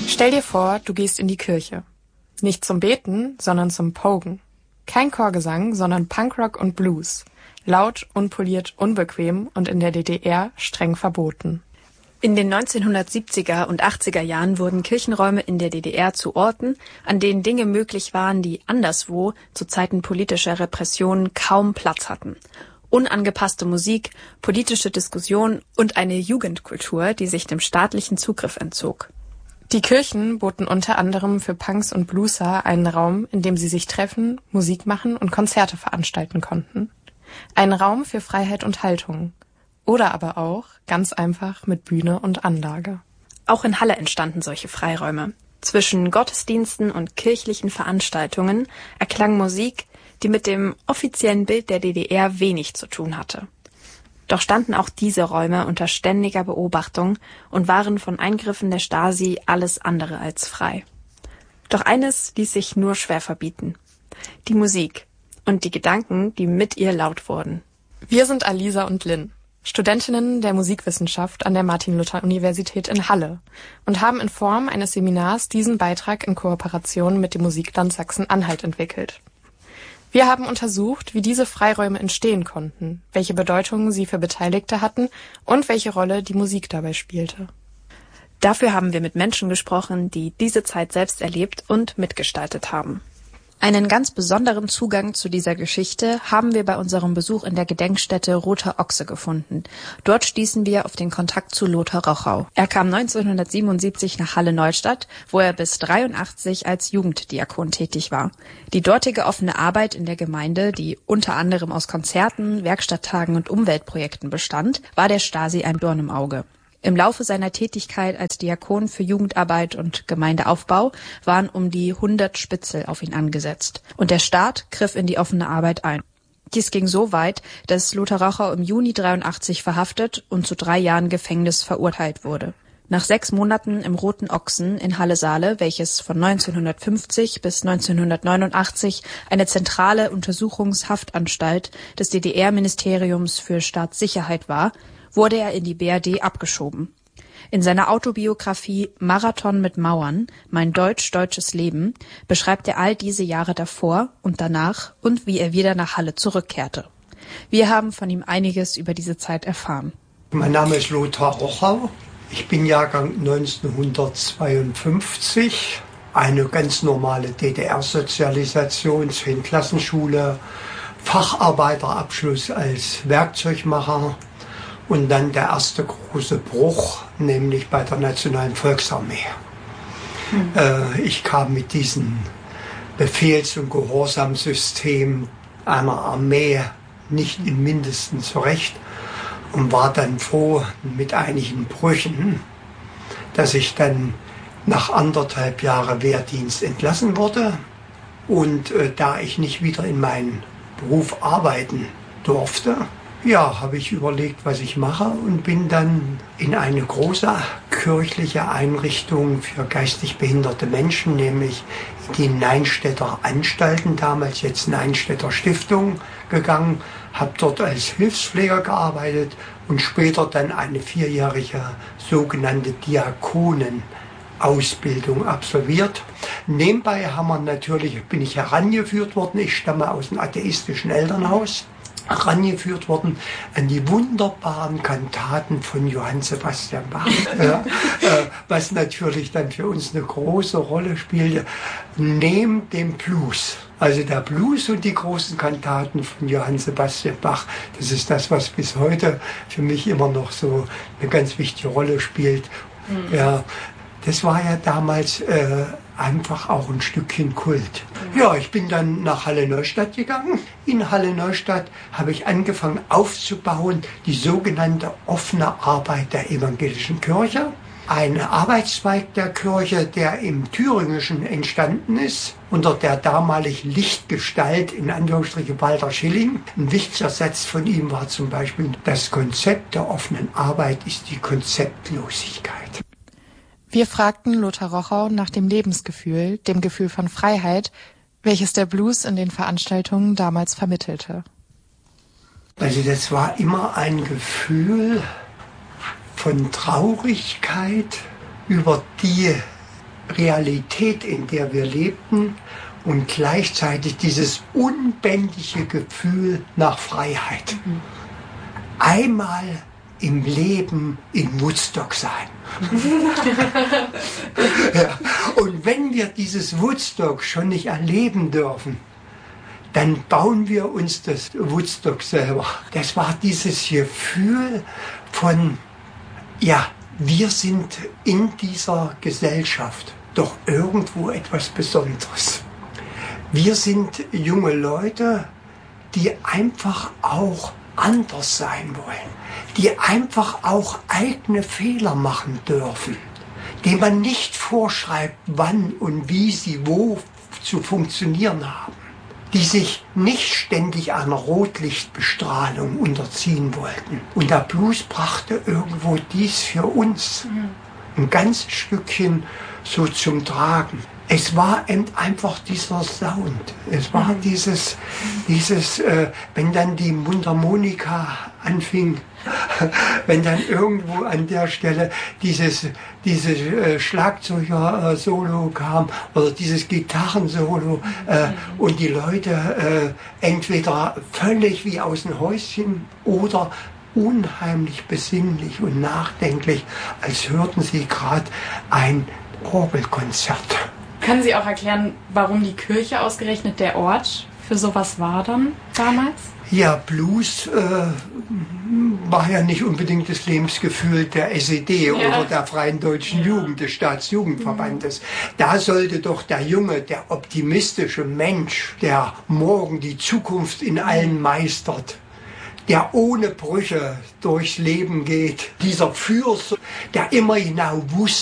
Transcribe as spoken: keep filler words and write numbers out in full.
Stell dir vor, du gehst in die Kirche. Nicht zum Beten, sondern zum Pogen. Kein Chorgesang, sondern Punkrock und Blues. Laut, unpoliert, unbequem und in der D D R streng verboten. In den neunzehnhundertsiebziger und achtziger Jahren wurden Kirchenräume in der D D R zu Orten, an denen Dinge möglich waren, die anderswo zu Zeiten politischer Repression kaum Platz hatten. Unangepasste Musik, politische Diskussion und eine Jugendkultur, die sich dem staatlichen Zugriff entzog. Die Kirchen boten unter anderem für Punks und Blueser einen Raum, in dem sie sich treffen, Musik machen und Konzerte veranstalten konnten. Ein Raum für Freiheit und Haltung. Oder aber auch, ganz einfach, mit Bühne und Anlage. Auch in Halle entstanden solche Freiräume. Zwischen Gottesdiensten und kirchlichen Veranstaltungen erklang Musik, die mit dem offiziellen Bild der D D R wenig zu tun hatte. Doch standen auch diese Räume unter ständiger Beobachtung und waren von Eingriffen der Stasi alles andere als frei. Doch eines ließ sich nur schwer verbieten: die Musik und die Gedanken, die mit ihr laut wurden. Wir sind Alisa und Lynn, Studentinnen der Musikwissenschaft an der Martin-Luther-Universität in Halle und haben in Form eines Seminars diesen Beitrag in Kooperation mit dem Musikland Sachsen-Anhalt entwickelt. Wir haben untersucht, wie diese Freiräume entstehen konnten, welche Bedeutung sie für Beteiligte hatten und welche Rolle die Musik dabei spielte. Dafür haben wir mit Menschen gesprochen, die diese Zeit selbst erlebt und mitgestaltet haben. Einen ganz besonderen Zugang zu dieser Geschichte haben wir bei unserem Besuch in der Gedenkstätte Roter Ochse gefunden. Dort stießen wir auf den Kontakt zu Lothar Rochau. Er kam neunzehnhundertsiebenundsiebzig nach Halle-Neustadt, wo er bis dreiundachtzig als Jugenddiakon tätig war. Die dortige offene Arbeit in der Gemeinde, die unter anderem aus Konzerten, Werkstatttagen und Umweltprojekten bestand, war der Stasi ein Dorn im Auge. Im Laufe seiner Tätigkeit als Diakon für Jugendarbeit und Gemeindeaufbau waren um die hundert Spitzel auf ihn angesetzt. Und der Staat griff in die offene Arbeit ein. Dies ging so weit, dass Lothar Rochau im Juni dreiundachtzig verhaftet und zu drei Jahren Gefängnis verurteilt wurde. Nach sechs Monaten im Roten Ochsen in Halle-Saale, welches von neunzehnhundertfünfzig bis neunzehnhundertneunundachtzig eine zentrale Untersuchungshaftanstalt des D D R-Ministeriums für Staatssicherheit war, wurde er in die B R D abgeschoben. In seiner Autobiografie Marathon mit Mauern, mein deutsch-deutsches Leben, beschreibt er all diese Jahre davor und danach und wie er wieder nach Halle zurückkehrte. Wir haben von ihm einiges über diese Zeit erfahren. Mein Name ist Lothar Rochau. Ich bin Jahrgang neunzehnhundertzweiundfünfzig. Eine ganz normale D D R-Sozialisation, Zehntklassenschule, Facharbeiterabschluss als Werkzeugmacher. Und dann der erste große Bruch, nämlich bei der Nationalen Volksarmee. Mhm. Äh, ich kam mit diesem Befehls- und Gehorsamssystem einer Armee nicht im Mindesten zurecht und war dann froh mit einigen Brüchen, dass ich dann nach anderthalb Jahren Wehrdienst entlassen wurde. Und äh, da ich nicht wieder in meinen Beruf arbeiten durfte, ja, habe ich überlegt, was ich mache und bin dann in eine große kirchliche Einrichtung für geistig behinderte Menschen, nämlich in die Neinstädter Anstalten, damals jetzt Neinstädter Stiftung, gegangen, habe dort als Hilfspfleger gearbeitet und später dann eine vierjährige sogenannte Diakonenausbildung absolviert. Nebenbei haben wir natürlich, bin ich herangeführt worden, ich stamme aus einem atheistischen Elternhaus, herangeführt worden an die wunderbaren Kantaten von Johann Sebastian Bach, ja, äh, was natürlich dann für uns eine große Rolle spielte, neben dem Blues. Also der Blues und die großen Kantaten von Johann Sebastian Bach, das ist das, was bis heute für mich immer noch so eine ganz wichtige Rolle spielt. Mhm. Ja, das war ja damals äh, einfach auch ein Stückchen Kult. Ja, ich bin dann nach Halle-Neustadt gegangen. In Halle-Neustadt habe ich angefangen aufzubauen die sogenannte offene Arbeit der evangelischen Kirche. Ein Arbeitszweig der Kirche, der im Thüringischen entstanden ist, unter der damalig Lichtgestalt, in Anführungsstrichen Walter Schilling. Ein wichtiger Satz von ihm war zum Beispiel: Das Konzept der offenen Arbeit ist die Konzeptlosigkeit. Wir fragten Lothar Rochau nach dem Lebensgefühl, dem Gefühl von Freiheit, welches der Blues in den Veranstaltungen damals vermittelte. Also das war immer ein Gefühl von Traurigkeit über die Realität, in der wir lebten, und gleichzeitig dieses unbändige Gefühl nach Freiheit. Mhm. Einmal im Leben in Woodstock sein. Ja. Und wenn wir dieses Woodstock schon nicht erleben dürfen, dann bauen wir uns das Woodstock selber. Das war dieses Gefühl von, ja, wir sind in dieser Gesellschaft doch irgendwo etwas Besonderes. Wir sind junge Leute, die einfach auch anders sein wollen, die einfach auch eigene Fehler machen dürfen, denen man nicht vorschreibt, wann und wie sie wo zu funktionieren haben, die sich nicht ständig einer Rotlichtbestrahlung unterziehen wollten. Und der Blues brachte irgendwo dies für uns ein ganzes Stückchen so zum Tragen. Es war eben einfach dieser Sound. Es war mhm. dieses, dieses äh, wenn dann die Mundharmonika anfing, wenn dann irgendwo an der Stelle dieses, dieses äh, Schlagzeuger-Solo kam oder dieses Gitarrensolo äh, und die Leute äh, entweder völlig wie aus dem Häuschen oder unheimlich besinnlich und nachdenklich, als hörten sie gerade ein Orgelkonzert. Können Sie auch erklären, warum die Kirche ausgerechnet der Ort für sowas war dann damals? Ja, Blues äh, war ja nicht unbedingt das Lebensgefühl der S E D ja. oder der Freien Deutschen ja. Jugend, des Staatsjugendverbandes. Mhm. Da sollte doch der junge, der optimistische Mensch, der morgen die Zukunft in allen meistert, der ohne Brüche durchs Leben geht, dieser Fürst, der immer genau wusste,